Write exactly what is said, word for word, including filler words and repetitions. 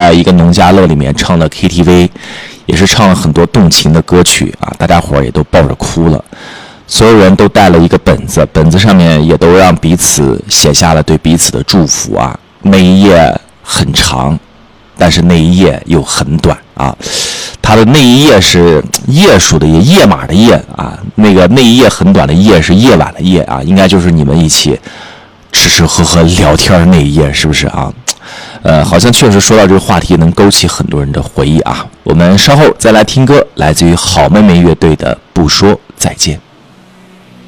在一个农家乐里面唱了 K T V， 也是唱了很多动情的歌曲啊，大家伙儿也都抱着哭了。所有人都带了一个本子，本子上面也都让彼此写下了对彼此的祝福啊。那一页很长，但是那一页又很短啊。它的那一页是页数的页，页码的页啊，那个那一页很短的页是夜晚的夜啊，应该就是你们一起吃吃喝喝聊天的那一页，是不是啊？呃，好像确实说到这个话题，能勾起很多人的回忆啊。我们稍后再来听歌，来自于好妹妹乐队的《不说再见》。